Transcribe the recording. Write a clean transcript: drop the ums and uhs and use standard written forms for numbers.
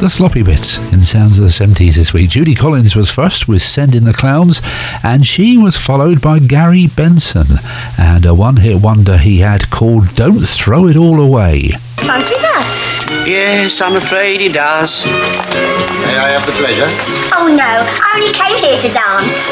the sloppy bit in Sounds of the 70s this week. Judy Collins was first with Send in the Clowns, and she was followed by Gary Benson, and a one-hit wonder he had called Don't Throw It All Away. Fancy that? Yes, I'm afraid he does. May I have the pleasure? Oh no, I only came here to dance.